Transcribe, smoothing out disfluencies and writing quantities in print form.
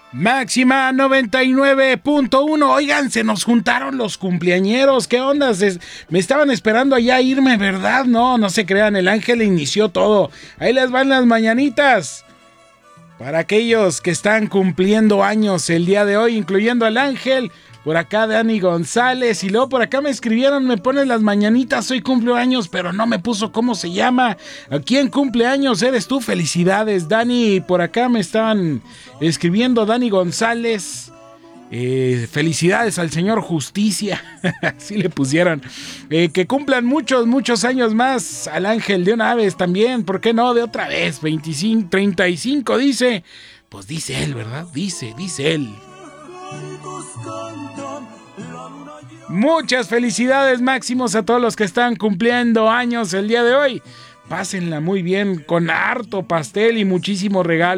Máxima 99.1. Oigan, se nos juntaron los cumpleañeros. ¿Qué onda? Me estaban esperando allá a irme, ¿verdad? No se crean, el ángel inició todo. Ahí les van las mañanitas para aquellos que están cumpliendo años el día de hoy, incluyendo al ángel. Por acá Dani González, y luego por acá me escribieron, me ponen las mañanitas, hoy cumplo años, pero no me puso cómo se llama. ¿A quién cumple años? Eres tú, felicidades, Dani. Por acá me estaban escribiendo Dani González. Felicidades al señor Justicia, así le pusieron. Que cumplan muchos años más. Al ángel de una vez también, ¿por qué no? De otra vez, 25, 35 dice. Pues dice él, ¿verdad? Dice él. Muchas felicidades máximos a todos los que están cumpliendo años el día de hoy. Pásenla muy bien con harto pastel y muchísimo regalo.